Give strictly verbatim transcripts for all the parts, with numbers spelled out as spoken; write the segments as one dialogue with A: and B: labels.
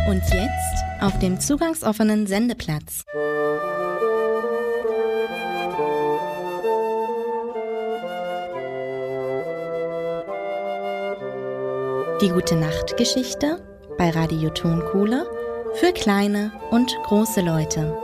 A: Und jetzt auf dem zugangsoffenen Sendeplatz. Die Gute-Nacht-Geschichte bei Radio Tonkuhle für kleine und große Leute.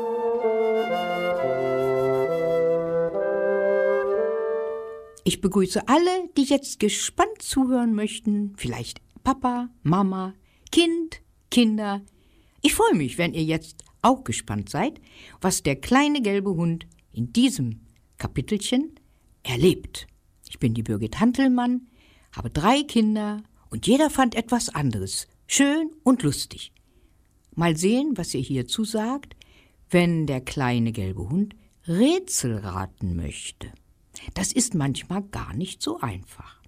B: Ich begrüße alle, die jetzt gespannt zuhören möchten. Vielleicht Papa, Mama, Kind, Kinder. Ich freue mich, wenn ihr jetzt auch gespannt seid, was der kleine gelbe Hund in diesem Kapitelchen erlebt. Ich bin die Birgit Hantelmann, habe drei Kinder und jeder fand etwas anderes schön und lustig. Mal sehen, was ihr hierzu sagt, wenn der kleine gelbe Hund Rätsel raten möchte. Das ist manchmal gar nicht so einfach.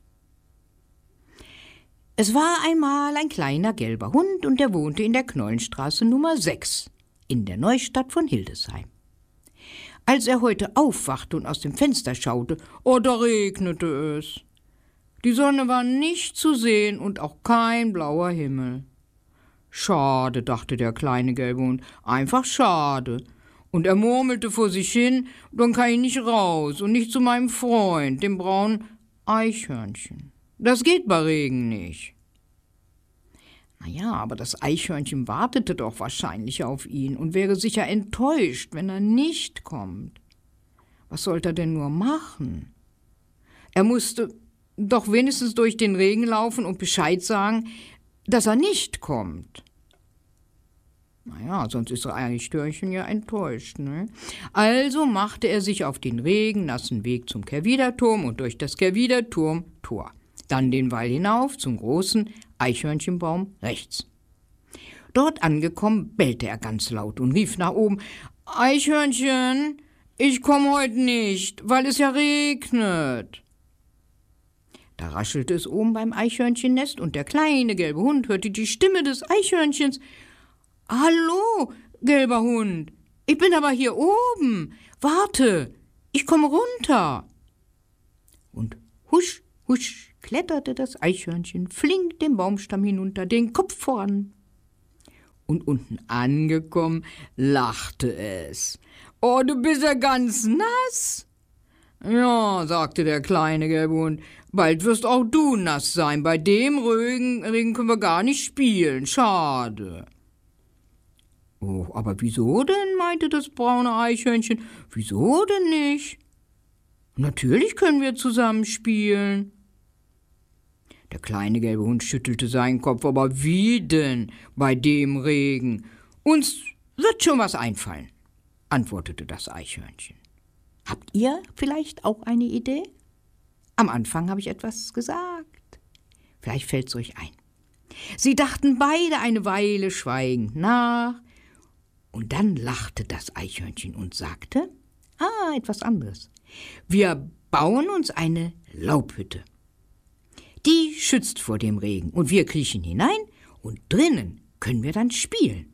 B: Es war einmal ein kleiner gelber Hund und der wohnte in der Knollenstraße Nummer sechs in der Neustadt von Hildesheim. Als er heute aufwachte und aus dem Fenster schaute, oh, da regnete es. Die Sonne war nicht zu sehen und auch kein blauer Himmel. Schade, dachte der kleine gelbe Hund, einfach schade. Und er murmelte vor sich hin, dann kann ich nicht raus und nicht zu meinem Freund, dem braunen Eichhörnchen. Das geht bei Regen nicht. Na ja, aber das Eichhörnchen wartete doch wahrscheinlich auf ihn und wäre sicher enttäuscht, wenn er nicht kommt. Was sollte er denn nur machen? Er musste doch wenigstens durch den Regen laufen und Bescheid sagen, dass er nicht kommt. Naja, sonst ist das Eichhörnchen ja enttäuscht, ne? Also machte er sich auf den regennassen Weg zum Kerwiderturm und durch das Kerwiderturm Tor. Dann den Wall hinauf zum großen Eichhörnchenbaum rechts. Dort angekommen, bellte er ganz laut und rief nach oben, »Eichhörnchen, ich komme heute nicht, weil es ja regnet.« Da raschelte es oben beim Eichhörnchennest und der kleine gelbe Hund hörte die Stimme des Eichhörnchens. »Hallo, gelber Hund, ich bin aber hier oben. Warte, ich komme runter.« Und husch, husch kletterte das Eichhörnchen flink den Baumstamm hinunter, den Kopf voran. Und unten angekommen, lachte es. »Oh, du bist ja ganz nass.« »Ja«, sagte der kleine gelbe Hund, »bald wirst auch du nass sein. Bei dem Regen, Regen können wir gar nicht spielen. Schade.« »Oh, aber wieso denn?«, meinte das braune Eichhörnchen. »Wieso denn nicht?« »Natürlich können wir zusammen spielen.« Der kleine gelbe Hund schüttelte seinen Kopf. »Aber wie denn bei dem Regen? Uns wird schon was einfallen«, antwortete das Eichhörnchen. Habt ihr vielleicht auch eine Idee? Am Anfang habe ich etwas gesagt. Vielleicht fällt es euch ein. Sie dachten beide eine Weile schweigend nach, und dann lachte das Eichhörnchen und sagte, ah, etwas anderes. Wir bauen uns eine Laubhütte. Die schützt vor dem Regen und wir kriechen hinein und drinnen können wir dann spielen.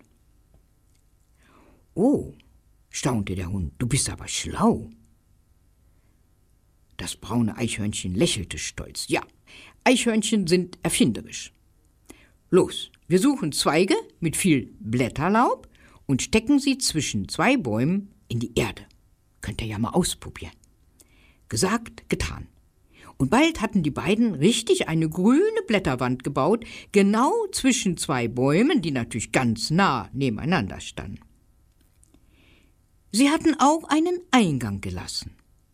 B: Oh, staunte der Hund, du bist aber schlau. Das braune Eichhörnchen lächelte stolz. Ja, Eichhörnchen sind erfinderisch. Los, wir suchen Zweige mit viel Blätterlaub und stecken sie zwischen zwei Bäumen in die Erde. Könnt ihr ja mal ausprobieren. Gesagt, getan. Und bald hatten die beiden richtig eine grüne Blätterwand gebaut, genau zwischen zwei Bäumen, die natürlich ganz nah nebeneinander standen. Sie hatten auch einen Eingang gelassen.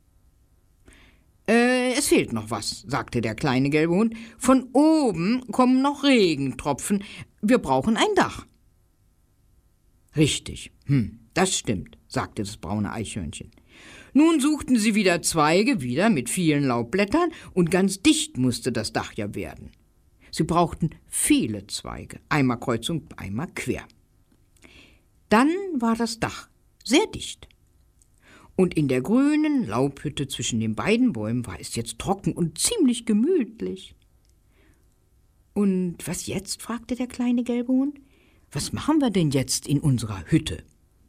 B: Äh, es fehlt noch was, sagte der kleine gelbe Hund. Von oben kommen noch Regentropfen. Wir brauchen ein Dach. Richtig, hm, das stimmt, sagte das braune Eichhörnchen. Nun suchten sie wieder Zweige, wieder mit vielen Laubblättern, und ganz dicht musste das Dach ja werden. Sie brauchten viele Zweige, einmal kreuz und einmal quer. Dann war das Dach sehr dicht. Und in der grünen Laubhütte zwischen den beiden Bäumen war es jetzt trocken und ziemlich gemütlich. »Und was jetzt?«, fragte der kleine gelbe Hund. »Was machen wir denn jetzt in unserer Hütte?«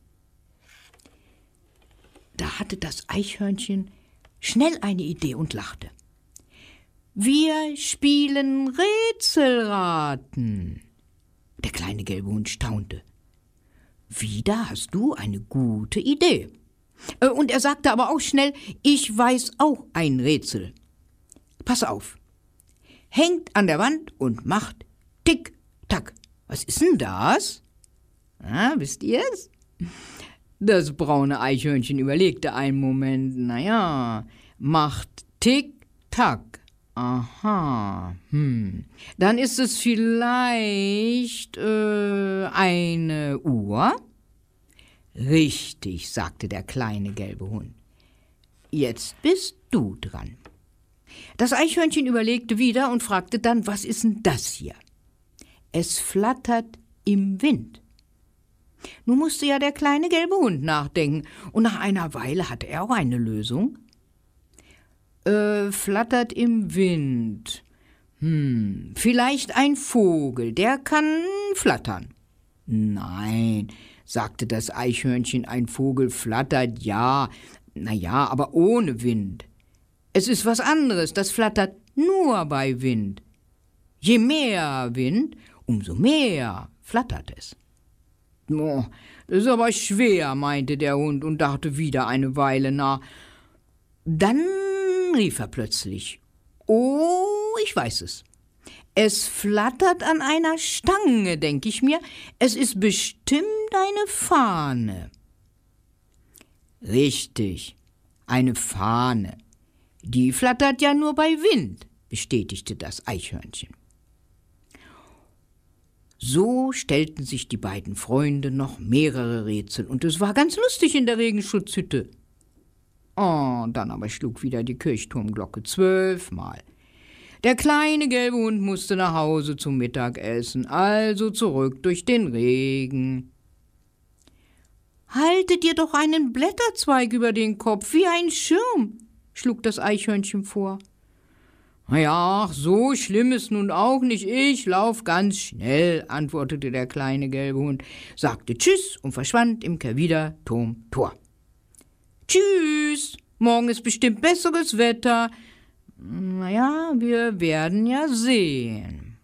B: Da hatte das Eichhörnchen schnell eine Idee und lachte. »Wir spielen Rätselraten.« Der kleine kleine gelbe Hund staunte. »Wieder hast du eine gute Idee.« Und er sagte aber auch schnell, »Ich weiß auch ein Rätsel. Pass auf. Hängt an der Wand und macht Tick-Tack. Was ist denn das?« Ah, wisst ihr's? Das braune Eichhörnchen überlegte einen Moment. Naja, macht Tick-Tack. Aha, hm. Dann ist es vielleicht äh, eine Uhr? Richtig, sagte der kleine gelbe Hund. Jetzt bist du dran. Das Eichhörnchen überlegte wieder und fragte dann, was ist denn das hier? Es flattert im Wind. Nun musste ja der kleine gelbe Hund nachdenken, und nach einer Weile hatte er auch eine Lösung. Äh, flattert im Wind. Hm, vielleicht ein Vogel, der kann flattern. Nein, sagte das Eichhörnchen, ein Vogel flattert, ja, na ja, aber ohne Wind. Es ist was anderes, das flattert nur bei Wind. Je mehr Wind, umso mehr flattert es. Oh, das ist aber schwer, meinte der Hund und dachte wieder eine Weile nach. Dann rief er plötzlich, oh, ich weiß es. Es flattert an einer Stange, denke ich mir. Es ist bestimmt eine Fahne. Richtig, eine Fahne. Die flattert ja nur bei Wind, bestätigte das Eichhörnchen. So stellten sich die beiden Freunde noch mehrere Rätsel, und es war ganz lustig in der Regenschutzhütte. Oh, dann aber schlug wieder die Kirchturmglocke zwölfmal. Der kleine gelbe Hund musste nach Hause zum Mittagessen, also zurück durch den Regen. »Halte dir doch einen Blätterzweig über den Kopf, wie ein Schirm«, schlug das Eichhörnchen vor. »Ja, so schlimm ist nun auch nicht, ich lauf ganz schnell«, antwortete der kleine gelbe Hund, sagte Tschüss und verschwand im Kerwider-Turmtor. »Tschüss, morgen ist bestimmt besseres Wetter.« »Naja, wir werden ja sehen.«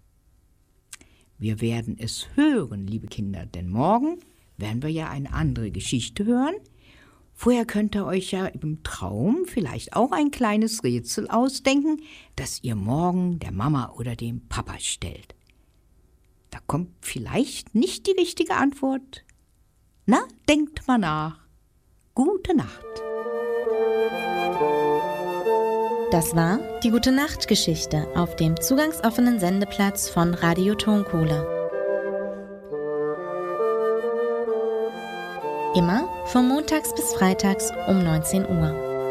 B: Wir werden es hören, liebe Kinder, denn morgen werden wir ja eine andere Geschichte hören. Vorher könnt ihr euch ja im Traum vielleicht auch ein kleines Rätsel ausdenken, das ihr morgen der Mama oder dem Papa stellt. Da kommt vielleicht nicht die richtige Antwort. Na, denkt mal nach. Gute Nacht.
A: Das war die Gute-Nacht-Geschichte auf dem zugangsoffenen Sendeplatz von Radio Tonkohle. Immer von montags bis freitags um neunzehn Uhr.